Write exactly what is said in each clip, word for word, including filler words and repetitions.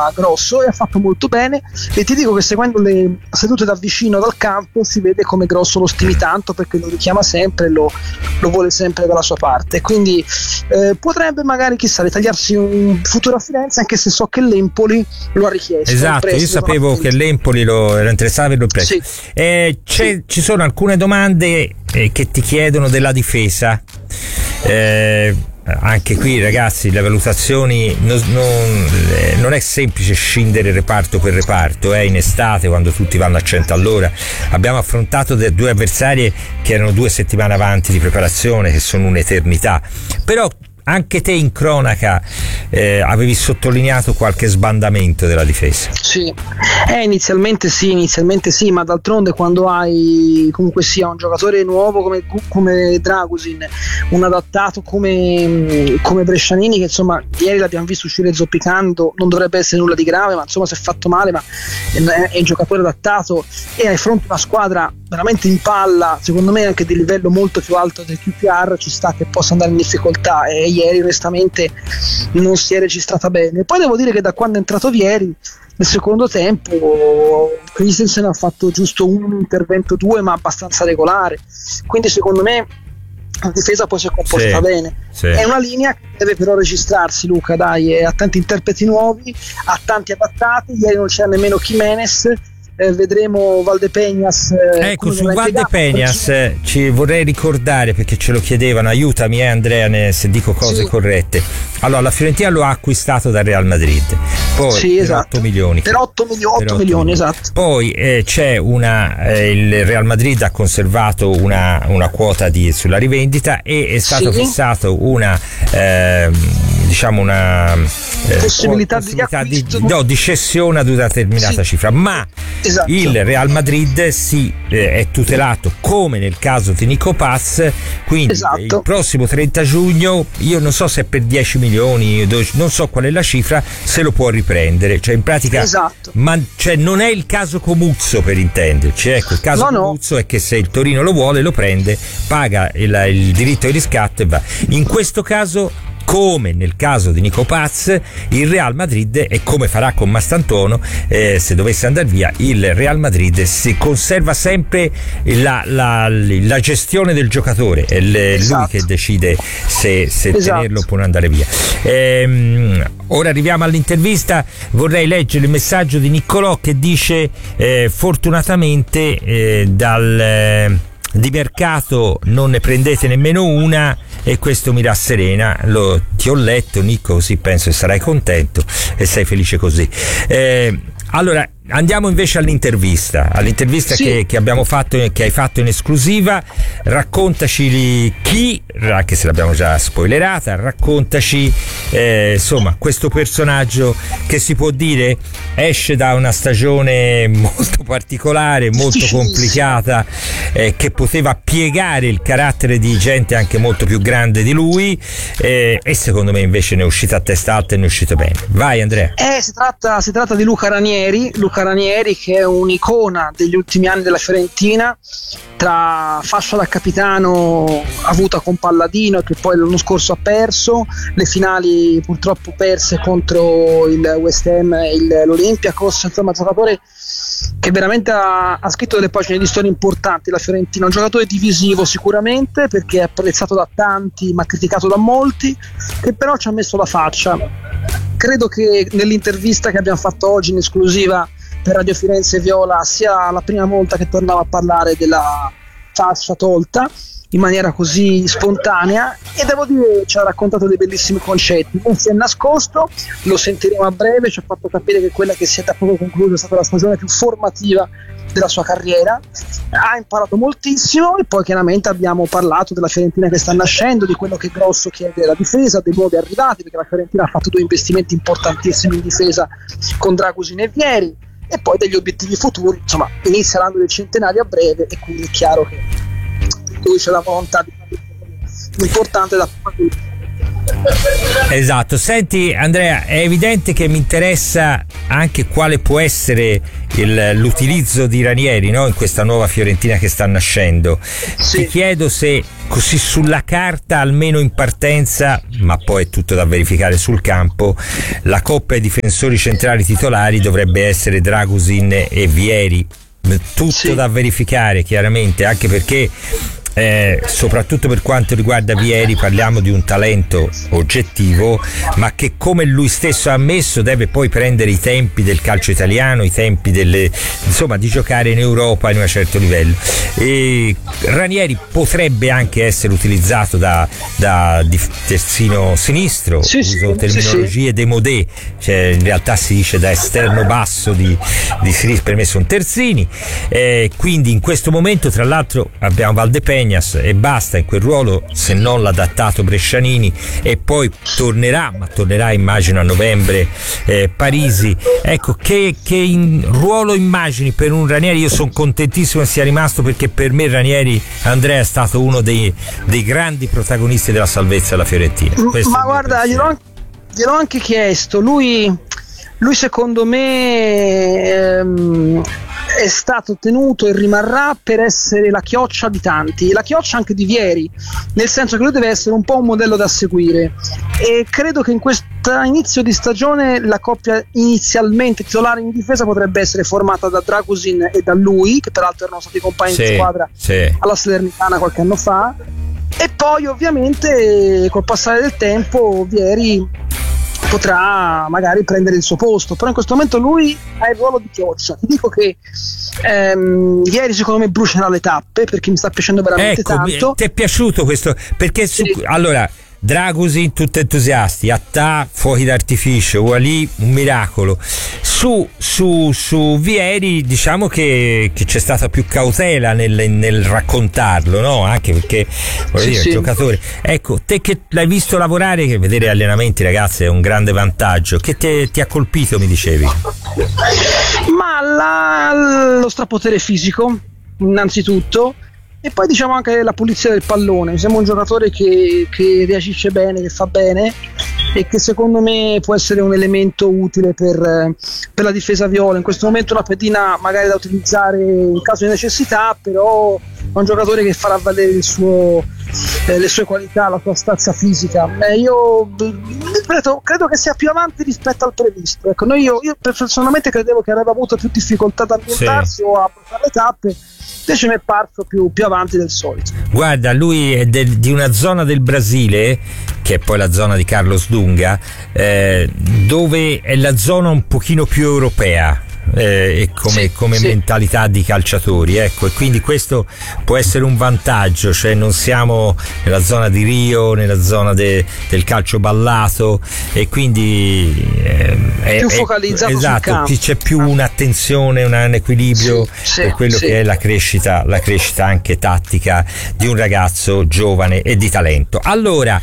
Grosso, e ha fatto molto bene, e ti dico che seguendo le sedute da vicino dal campo si vede come Grosso lo stimi tanto, perché lo richiama sempre e lo, lo vuole sempre dalla sua parte, quindi eh, potrebbe magari, chissà, ritagliarsi un futuro a Firenze, anche se so che l'Empoli lo ha richiesto. Esatto, io sapevo che l'Empoli lo era interessato a averlo preso. Sì. Eh, c'è, sì. Ci sono alcune domande eh, che ti chiedono della difesa. Eh, anche qui, ragazzi, le valutazioni non, non, eh, non è semplice scindere reparto per reparto, eh. In estate, quando tutti vanno a cento all'ora, abbiamo affrontato de- due avversari che erano due settimane avanti di preparazione, che sono un'eternità, però anche te in cronaca eh, avevi sottolineato qualche sbandamento della difesa. Sì, eh, inizialmente sì, inizialmente sì, ma d'altronde quando hai comunque sia un giocatore nuovo come, come Dragusin, un adattato come, come Brescianini, che insomma ieri l'abbiamo visto uscire zoppicando, non dovrebbe essere nulla di grave, ma insomma si è fatto male, ma è, è un giocatore adattato, e hai fronte una squadra veramente in palla, secondo me anche di livello molto più alto del Q P R, ci sta che possa andare in difficoltà, e ieri onestamente non si è registrata bene. Poi devo dire che da quando è entrato Vieri nel secondo tempo Christensen ha fatto giusto un intervento, due, ma abbastanza regolare, quindi secondo me la difesa poi si è comportata sì, bene. Sì. È una linea che deve però registrarsi, Luca, dai, ha tanti interpreti nuovi, ha tanti adattati, ieri non c'era nemmeno Jimenez. Eh, vedremo Valdepeñas. Eh, ecco, su Valdepeñas eh, ci vorrei ricordare, perché ce lo chiedevano, aiutami eh, Andrea ne, se dico cose sì. corrette. Allora, la Fiorentina lo ha acquistato dal Real Madrid, poi sì, per esatto. otto milioni. Per otto milioni, otto milioni, esatto. Poi eh, c'è una eh, il Real Madrid ha conservato una, una quota di, sulla rivendita, e è stato sì. fissato una eh, diciamo una eh, possibilità, possibilità di, di, no, di cessione ad una determinata sì. cifra, ma esatto. il Real Madrid si eh, è tutelato come nel caso di Nico Paz, quindi esatto. il prossimo trenta giugno, io non so se è per dieci milioni, non so qual è la cifra, se lo può riprendere, cioè in pratica esatto. ma cioè non è il caso Comuzzo, per intenderci, ecco, il caso no, Comuzzo no. è che se il Torino lo vuole lo prende, paga il, il diritto di riscatto e va. In questo caso, come nel caso di Nico Paz, il Real Madrid, e come farà con Mastantuono eh, se dovesse andare via, il Real Madrid si conserva sempre la, la, la gestione del giocatore, è esatto. lui che decide se, se esatto. tenerlo o può andare via. Ehm, ora arriviamo all'intervista, vorrei leggere il messaggio di Niccolò che dice eh, fortunatamente eh, dal eh, di mercato non ne prendete nemmeno una, e questo mi rasserena. Lo, ti ho letto, Nico, così penso che sarai contento e sei felice così. Eh, allora andiamo invece all'intervista all'intervista sì. che, che abbiamo fatto, che hai fatto in esclusiva. Raccontaci chi, anche se l'abbiamo già spoilerata, raccontaci eh, insomma questo personaggio che si può dire esce da una stagione molto particolare, molto complicata, eh, che poteva piegare il carattere di gente anche molto più grande di lui, eh, e secondo me invece ne è uscita a testa alta e ne è uscito bene. Vai Andrea. Eh, si tratta, si tratta di Luca Ranieri Luca Ranieri che è un'icona degli ultimi anni della Fiorentina, tra fascia da capitano avuta con Palladino, che poi l'anno scorso ha perso, le finali purtroppo perse contro il West Ham e il, l'Olympiacos, insomma giocatore che veramente ha, ha scritto delle pagine di storia importanti la Fiorentina, un giocatore divisivo sicuramente, perché è apprezzato da tanti ma criticato da molti, che però ci ha messo la faccia. Credo che nell'intervista che abbiamo fatto oggi in esclusiva per Radio Firenze Viola sia la prima volta che tornava a parlare della fascia tolta in maniera così spontanea, e devo dire ci ha raccontato dei bellissimi concetti, non si è nascosto, lo sentiremo a breve, ci ha fatto capire che quella che si è da poco conclusa è stata la stagione più formativa della sua carriera, ha imparato moltissimo, e poi chiaramente abbiamo parlato della Fiorentina che sta nascendo, di quello che Grosso chiede alla difesa, dei nuovi arrivati, perché la Fiorentina ha fatto due investimenti importantissimi in difesa con Dragusin e Vieri, e poi degli obiettivi futuri. Insomma, inizia l'anno del centenario a breve, e quindi è chiaro che lui c'è la volontà di fare importante da parte. Esatto. Senti Andrea, è evidente che mi interessa anche quale può essere il, l'utilizzo di Ranieri, no? In questa nuova Fiorentina che sta nascendo. Sì. Ti chiedo se così sulla carta, almeno in partenza, ma poi è tutto da verificare sul campo, la coppia dei difensori centrali titolari dovrebbe essere Dragusin e Vieri. Tutto sì. da verificare chiaramente, anche perché Eh, soprattutto per quanto riguarda Vieri parliamo di un talento oggettivo, ma che, come lui stesso ha ammesso, deve poi prendere i tempi del calcio italiano, i tempi delle, insomma, di giocare in Europa in un certo livello. E Ranieri potrebbe anche essere utilizzato da, da di terzino sinistro, sì, uso sì, terminologie sì. démodé, cioè in realtà si dice da esterno basso di, di sinistra, per me sono terzini. Eh, quindi in questo momento, tra l'altro, abbiamo Valdepeñas e basta in quel ruolo, se non l'adattato Brescianini, e poi tornerà, ma tornerà immagino a novembre, eh, Parisi. Ecco, che, che in ruolo immagini per un Ranieri? Io sono contentissimo che sia rimasto, perché per me Ranieri, Andrea, è stato uno dei, dei grandi protagonisti della salvezza della Fiorentina. Questo ma guarda, gliel'ho, gliel'ho anche chiesto, lui, lui secondo me ehm, è stato tenuto e rimarrà per essere la chioccia di tanti, la chioccia anche di Vieri, nel senso che lui deve essere un po' un modello da seguire, e credo che in questo inizio di stagione la coppia inizialmente titolare in difesa potrebbe essere formata da Dragusin e da lui, che peraltro erano stati compagni sì, di squadra sì. alla Salernitana qualche anno fa, e poi ovviamente col passare del tempo Vieri potrà magari prendere il suo posto, però in questo momento lui ha il ruolo di chioccia. Ti dico che ehm, ieri secondo me brucerà le tappe, perché mi sta piacendo veramente ecco, tanto. Ti è piaciuto questo? Perché su, sì. allora Dragusin tutti entusiasti, Attà fuochi d'artificio, Wally un miracolo. Su, su, su Vieri diciamo che, che c'è stata più cautela nel, nel raccontarlo, no? Anche perché voglio sì, dire, sì. il giocatore, ecco, te che l'hai visto lavorare, che vedere allenamenti, ragazzi, è un grande vantaggio. Che te, ti ha colpito, mi dicevi? Ma la, lo strapotere fisico innanzitutto, e poi diciamo anche la pulizia del pallone. Mi sembra un giocatore che, che reagisce bene, che fa bene, e che secondo me può essere un elemento utile per, per la difesa viola. In questo momento una pedina magari da utilizzare in caso di necessità, però è un giocatore che farà valere il suo, eh, le sue qualità, la sua stazza fisica. Eh, io ripeto, credo che sia più avanti rispetto al previsto. Ecco, noi, io, io personalmente credevo che avrebbe avuto più difficoltà ad ambientarsi sì. o a portare le tappe, invece mi è parso più, più avanti del solito. Guarda, lui è del, di una zona del Brasile, che è poi la zona di Carlos Dunga, eh, dove è la zona un pochino più europea. Eh, come, sì, come sì. mentalità di calciatori, ecco, e quindi questo può essere un vantaggio, cioè non siamo nella zona di Rio, nella zona de, del calcio ballato, e quindi eh, è più focalizzato, esatto, sul c'è più un'attenzione, un, un equilibrio sì, per quello sì. che è la crescita, la crescita anche tattica di un ragazzo giovane e di talento. Allora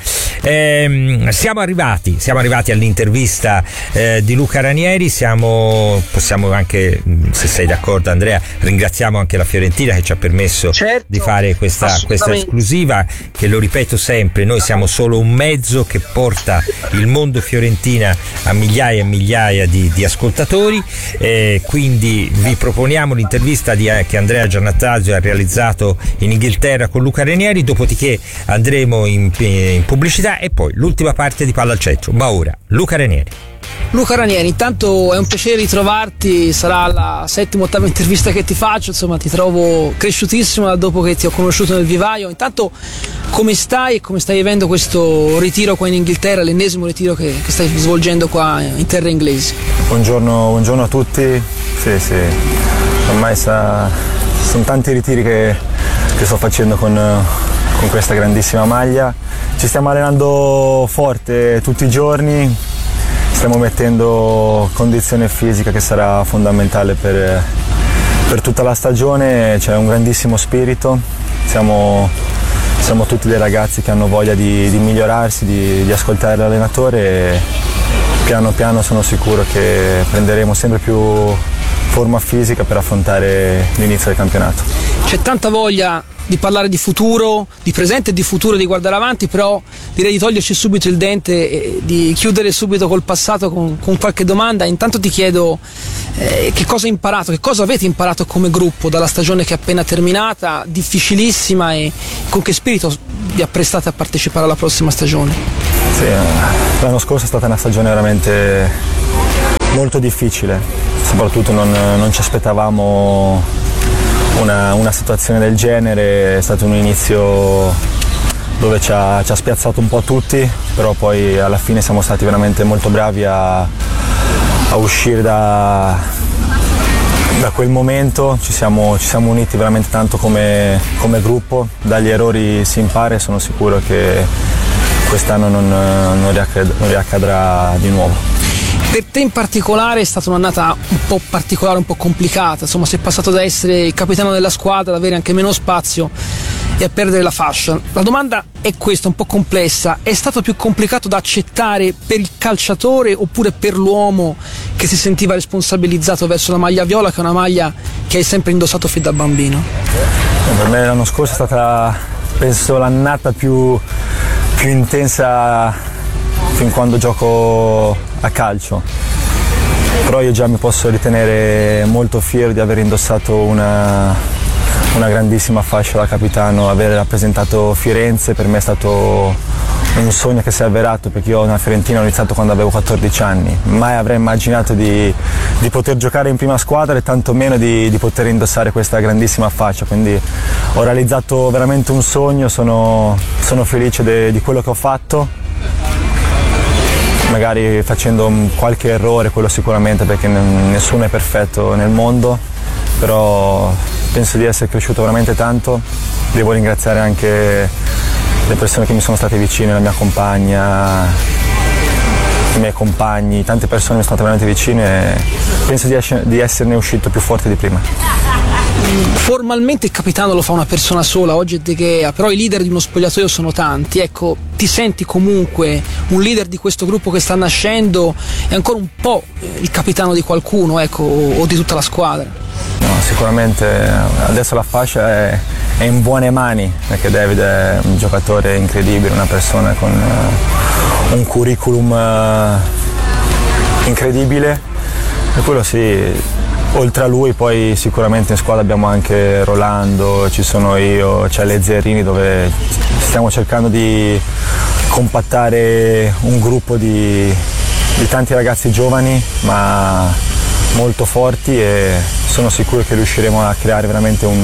ehm, siamo arrivati siamo arrivati all'intervista eh, di Luca Ranieri. Siamo possiamo anche, se sei d'accordo Andrea, ringraziamo anche la Fiorentina che ci ha permesso certo, di fare questa, questa esclusiva, che lo ripeto sempre, noi siamo solo un mezzo che porta il mondo Fiorentina a migliaia e migliaia di, di ascoltatori, eh, quindi vi proponiamo l'intervista di, che Andrea Giannattasio ha realizzato in Inghilterra con Luca Ranieri, dopodiché andremo in, in pubblicità e poi l'ultima parte di Palla al Centro. Ma ora Luca Ranieri. Luca Ranieri, intanto è un piacere ritrovarti, sarà la settima ottava intervista che ti faccio, insomma ti trovo cresciutissimo da dopo che ti ho conosciuto nel vivaio. Intanto come stai e come stai vivendo questo ritiro qua in Inghilterra, l'ennesimo ritiro che, che stai svolgendo qua in terre inglesi? Buongiorno, buongiorno a tutti, sì sì, ormai sa, sono tanti ritiri che, che sto facendo con, con questa grandissima maglia, ci stiamo allenando forte tutti i giorni. Stiamo mettendo condizione fisica che sarà fondamentale per, per tutta la stagione, c'è un grandissimo spirito, siamo, siamo tutti dei ragazzi che hanno voglia di, di migliorarsi, di, di ascoltare l'allenatore, e piano piano sono sicuro che prenderemo sempre più forma fisica per affrontare l'inizio del campionato. C'è tanta voglia di parlare di futuro, di presente e di futuro, di guardare avanti, però direi di toglierci subito il dente e di chiudere subito col passato con, con qualche domanda. Intanto ti chiedo eh, che cosa hai imparato, che cosa avete imparato come gruppo dalla stagione che è appena terminata, difficilissima, e con che spirito vi apprestate a partecipare alla prossima stagione? Sì, l'anno scorso è stata una stagione veramente molto difficile, soprattutto non, non ci aspettavamo Una, una situazione del genere. È stato un inizio dove ci ha, ci ha spiazzato un po' tutti, però poi alla fine siamo stati veramente molto bravi a, a uscire da, da quel momento, ci siamo, ci siamo uniti veramente tanto come, come gruppo, dagli errori si impara e sono sicuro che quest'anno non, non, riaccad- non riaccadrà di nuovo. Per te in particolare è stata un'annata un po' particolare, un po' complicata, insomma sei passato da essere il capitano della squadra, ad avere anche meno spazio e a perdere la fascia. La domanda è questa, un po' complessa: è stato più complicato da accettare per il calciatore oppure per l'uomo che si sentiva responsabilizzato verso la maglia viola, che è una maglia che hai sempre indossato fin da bambino? Per me l'anno scorso è stata, penso, l'annata più, più intensa fin quando gioco a calcio, però io già mi posso ritenere molto fiero di aver indossato una, una grandissima fascia da capitano, aver rappresentato Firenze. Per me è stato un sogno che si è avverato, perché io nella Fiorentina ho iniziato quando avevo quattordici anni, mai avrei immaginato di, di poter giocare in prima squadra e tantomeno di, di poter indossare questa grandissima fascia, quindi ho realizzato veramente un sogno, sono, sono felice de, di quello che ho fatto, magari facendo qualche errore, quello sicuramente, perché nessuno è perfetto nel mondo, però penso di essere cresciuto veramente tanto. Devo ringraziare anche le persone che mi sono state vicine, la mia compagna, i miei compagni, tante persone mi sono state veramente vicine e penso di, esce, di esserne uscito più forte di prima. Formalmente il capitano lo fa una persona sola, oggi è De Gea, però i leader di uno spogliatoio sono tanti. Ecco, ti senti comunque un leader di questo gruppo che sta nascendo e ancora un po' il capitano di qualcuno, ecco, o, o di tutta la squadra? No, sicuramente adesso la fascia è, è in buone mani, perché David è un giocatore incredibile, una persona con uh, un curriculum uh, incredibile, e quello sì. Oltre a lui poi sicuramente in squadra abbiamo anche Rolando, ci sono io, c'è le Zerrini, dove stiamo cercando di compattare un gruppo di, di tanti ragazzi giovani ma molto forti, e sono sicuro che riusciremo a creare veramente un,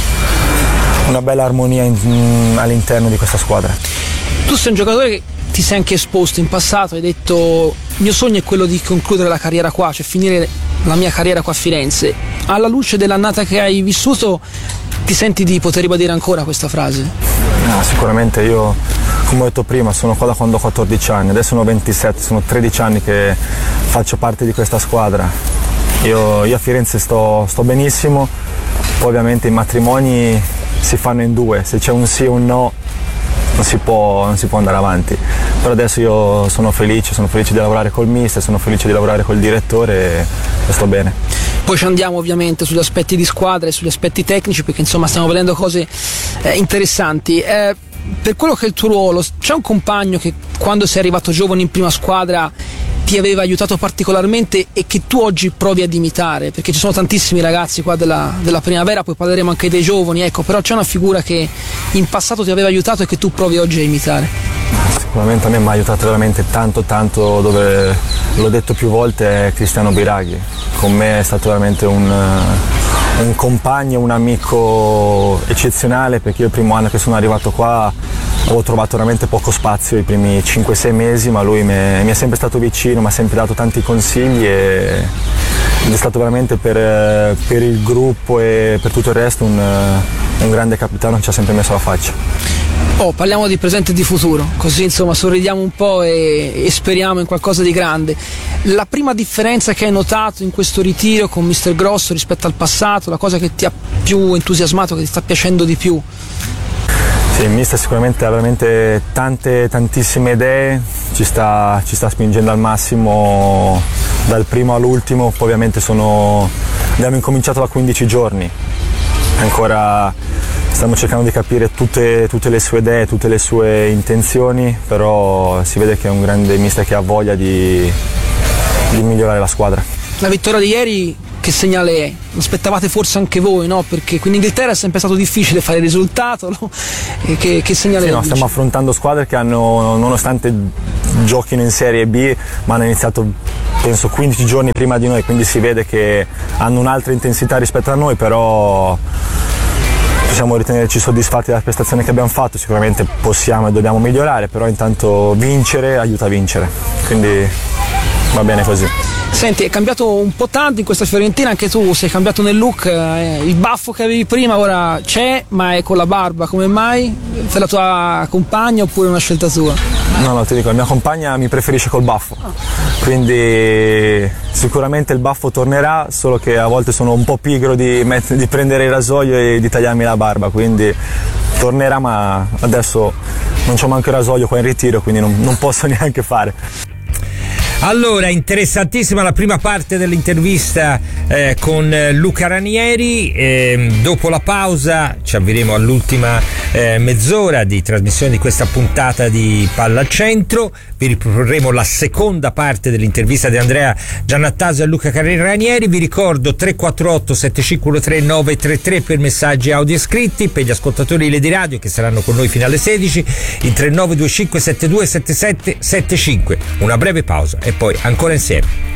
una bella armonia in, all'interno di questa squadra. Tu sei un giocatore che ti sei anche esposto in passato, hai detto il mio sogno è quello di concludere la carriera qua, cioè finire la mia carriera qua a Firenze. Alla luce dell'annata che hai vissuto, ti senti di poter ribadire ancora questa frase? No, sicuramente. Io, come ho detto prima, sono qua da quando ho quattordici anni, adesso ne ho ventisette, sono tredici anni che faccio parte di questa squadra. Io, io a Firenze sto, sto benissimo, poi ovviamente i matrimoni si fanno in due, se c'è un sì o un no non si può, non si può andare avanti, però adesso io sono felice, sono felice di lavorare col mister, sono felice di lavorare col direttore e, e sto bene. Poi ci andiamo ovviamente sugli aspetti di squadra e sugli aspetti tecnici, perché insomma stiamo vedendo cose eh, interessanti. Eh, per quello che è il tuo ruolo, c'è un compagno che quando sei arrivato giovane in prima squadra ti aveva aiutato particolarmente e che tu oggi provi ad imitare? Perché ci sono tantissimi ragazzi qua della, della primavera, poi parleremo anche dei giovani, ecco, però c'è una figura che in passato ti aveva aiutato e che tu provi oggi a imitare? Sicuramente a me mi ha aiutato veramente tanto tanto, dove l'ho detto più volte, è Cristiano Biraghi. Con me è stato veramente un, un compagno, un amico eccezionale, perché io il primo anno che sono arrivato qua ho trovato veramente poco spazio, i primi cinque sei mesi, ma lui mi è, mi è sempre stato vicino, mi ha sempre dato tanti consigli e ed è stato veramente per, per il gruppo e per tutto il resto un, un grande capitano che ci ha sempre messo la faccia. Oh, parliamo di presente e di futuro, così insomma sorridiamo un po' e, e speriamo in qualcosa di grande. La prima differenza che hai notato in questo ritiro con mister Grosso rispetto al passato, la cosa che ti ha più entusiasmato, che ti sta piacendo di più? Sì, il mister sicuramente ha veramente tante, tantissime idee, ci sta, ci sta spingendo al massimo dal primo all'ultimo, poi ovviamente sono abbiamo incominciato da quindici giorni, ancora stiamo cercando di capire tutte, tutte le sue idee, tutte le sue intenzioni, però si vede che è un grande mister che ha voglia di, di migliorare la squadra. La vittoria di ieri che segnale è? Lo aspettavate forse anche voi, no? Perché qui in Inghilterra è sempre stato difficile fare il risultato, no? E che, che segnale sì, è? No, stiamo affrontando squadre che hanno, nonostante giochino in Serie B, ma hanno iniziato penso quindici giorni prima di noi, quindi si vede che hanno un'altra intensità rispetto a noi, però possiamo ritenerci soddisfatti della prestazione che abbiamo fatto. Sicuramente possiamo e dobbiamo migliorare, però intanto vincere aiuta a vincere, quindi va bene così. Senti, è cambiato un po' tanto in questa Fiorentina, anche tu sei cambiato nel look, eh, il baffo che avevi prima ora c'è, ma è con la barba, come mai? Per la tua compagna oppure una scelta tua? No, no, ti dico, la mia compagna mi preferisce col baffo, quindi sicuramente il baffo tornerà, solo che a volte sono un po' pigro di, met- di prendere il rasoio e di tagliarmi la barba, quindi tornerà, ma adesso non c'ho manco il rasoio qua in ritiro, quindi non, non posso neanche fare. Allora, interessantissima la prima parte dell'intervista eh, con Luca Ranieri. Eh, dopo la pausa ci avveremo all'ultima eh, mezz'ora di trasmissione di questa puntata di Palla al Centro. Vi riproporremo la seconda parte dell'intervista di Andrea Giannattasio a Luca Ranieri. Vi ricordo tre quattro otto sette cinque uno tre nove tre tre per messaggi audio scritti, per gli ascoltatori di Lady Radio che saranno con noi fino alle sedici, il tre nove due cinque sette due sette sette sette cinque. Una breve pausa e poi ancora insieme.